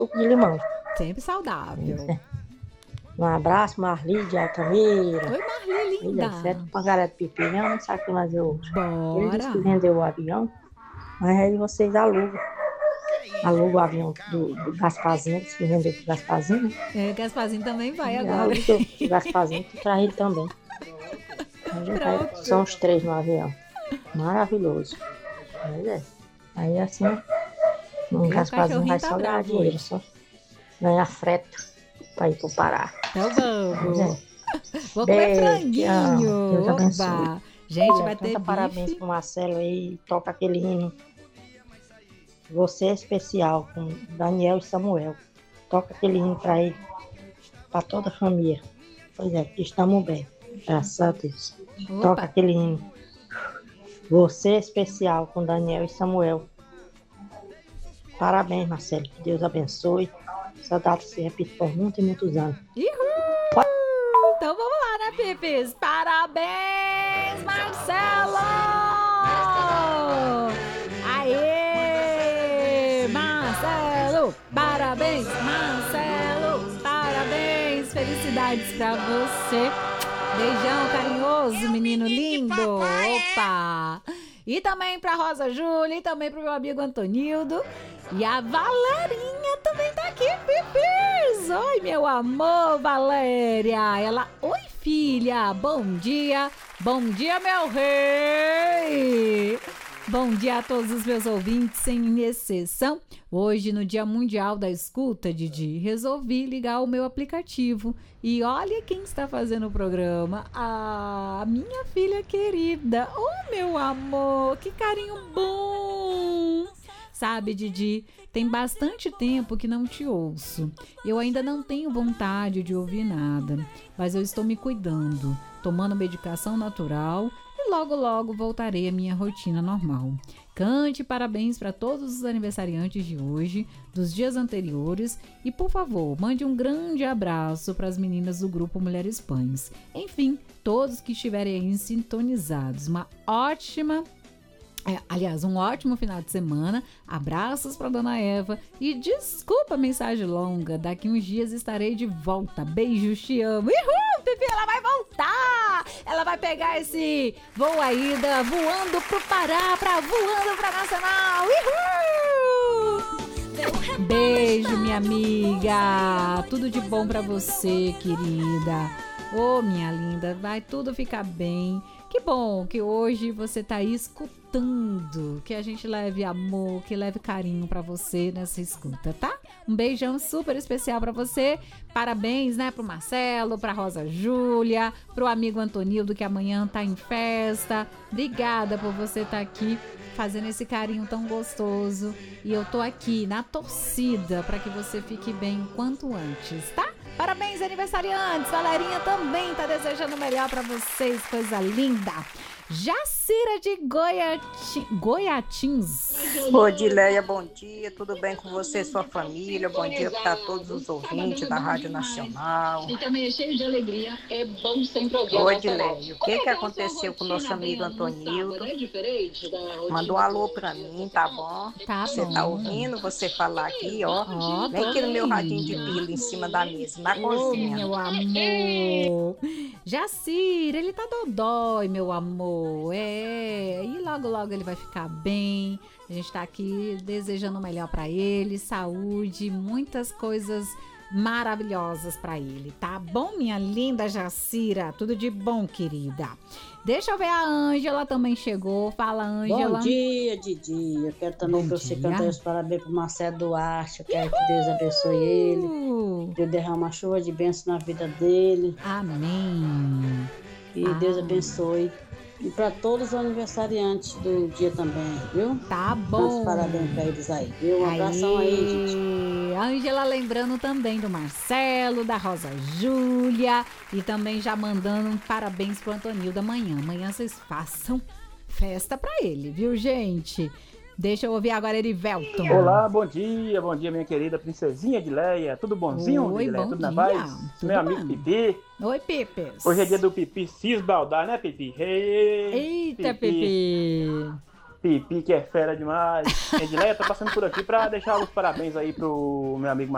suco de limão. Sempre saudável. Um abraço, Marli de Altamira. Oi, Marli, linda. Ilha 7, Pangaré do Pipi, né? Não sabe o que fazer hoje. Ele disse que Bora. vendeu o avião, mas aí vocês alugam. Alugam o avião do Gasparzinho, disse que vendeu pro Gasparzinho, né? É, Gasparzinho também vai E agora. aluga o Gasparzinho que traz ele também. São os 3 no avião. Maravilhoso. Mas é. Aí assim, um Gasparzinho vai só ganhar dinheiro, só ganhar frete pra ir pro Pará. Então vamos. É. Vou comer franguinho. Deus abençoe. Oba. Gente, vai ter bife. Parabéns pro Marcelo aí, toca aquele hino. Você é especial, com Daniel e Samuel. Toca aquele hino pra ele, pra toda a família. Pois é, estamos bem, graças a Deus. Opa. Toca aquele hino. Você é especial, com Daniel e Samuel. Parabéns, Marcelo, que Deus abençoe. Essa data se repite por muitos e muitos anos. Uhul! Então vamos lá, né, Pipis? Parabéns, Marcelo! Aê, Marcelo! Parabéns, Marcelo! Parabéns! Felicidades pra você! Beijão carinhoso, menino lindo! Opa! E também pra Rosa Júlia, e também pro meu amigo Antonildo. E a Valerinha também tá aqui, Pipis! Oi, meu amor, Valéria! Ela, oi, filha! Bom dia! Bom dia, meu rei! Bom dia a todos os meus ouvintes, sem exceção. Hoje, no Dia Mundial da Escuta, Didi, resolvi ligar o meu aplicativo. E olha quem está fazendo o programa. A minha filha querida. Oh, meu amor, que carinho bom! Sabe, Didi, tem bastante tempo que não te ouço. Eu ainda não tenho vontade de ouvir nada, mas eu estou me cuidando, tomando medicação natural e logo, logo voltarei à minha rotina normal. Cante parabéns para todos os aniversariantes de hoje, dos dias anteriores e, por favor, mande um grande abraço para as meninas do grupo Mulheres Pães. Enfim, todos que estiverem aí sintonizados. Um ótimo final de semana, abraços para Dona Eva e desculpa a mensagem longa, daqui uns dias estarei de volta, beijos, te amo. Uhul, Pipi, ela vai voltar, ela vai pegar esse voo aí voando pro Pará, voando pra Nacional, uhul! Beijo, minha amiga, tudo de bom pra você, querida. Ô, minha linda, vai tudo ficar bem. Que bom que hoje você tá aí escutando, que a gente leve amor, que leve carinho pra você nessa escuta, tá? Um beijão super especial pra você. Parabéns, né, pro Marcelo, pra Rosa Júlia, pro amigo Antonildo, que amanhã tá em festa. Obrigada por você estar aqui fazendo esse carinho tão gostoso. E eu tô aqui na torcida pra que você fique bem o quanto antes, tá? Parabéns, aniversariantes! Valerinha também tá desejando o melhor pra vocês, coisa linda! Jacira de Goiatins. Odileia, bom dia, tudo bem com você e sua família? Bom dia para todos os ouvintes da Rádio Nacional. E também é cheio de alegria, é bom sempre ouvir a Odileia, o que aconteceu com o nosso amigo Antonildo? Mandou um alô para mim, tá bom? Tá você bom. tá ouvindo você falar aqui, ó. Vem aqui no meu radinho de pilha em cima da mesa, na cozinha. Meu amor. Jacira, ele tá dodói, meu amor. E logo, logo ele vai ficar bem. A gente tá aqui desejando o melhor pra ele, saúde, muitas coisas maravilhosas pra ele, tá bom, minha linda Jacira? Tudo de bom, querida. Deixa eu ver, a Ângela também chegou. Fala, Ângela. Bom dia, Didi. Eu quero também que você cante os parabéns pro Marcelo Duarte. Eu quero que Deus abençoe ele. Deus derrama uma chuva de bênção na vida dele. Amém. Que Deus abençoe. E para todos os aniversariantes do dia também, viu? Tá bom. Os parabéns para eles aí, viu? Um abração aí, gente. Ângela lembrando também do Marcelo, da Rosa Júlia e também já mandando um parabéns pro Antonildo amanhã. Amanhã vocês façam festa pra ele, viu, gente? Deixa eu ouvir agora Erivelton. Olá, bom dia, minha querida princesinha Edileia. Tudo bonzinho, Oi, Edileia? bom Tudo na dia. paz? Tudo Meu bom. amigo Pipi. Oi, Pipes. Hoje é dia do Pipi se esbaldar, né, Pipi? Eita, Pipi. Pipi que é fera demais. Edileia, tô passando por aqui pra deixar os parabéns aí pro meu amigo